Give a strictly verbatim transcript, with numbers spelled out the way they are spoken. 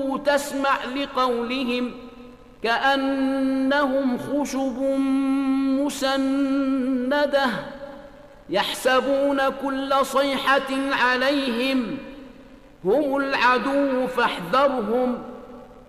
تسمع لقولهم كأنهم خشب مسندة يحسبون كل صيحة عليهم هم العدو فاحذرهم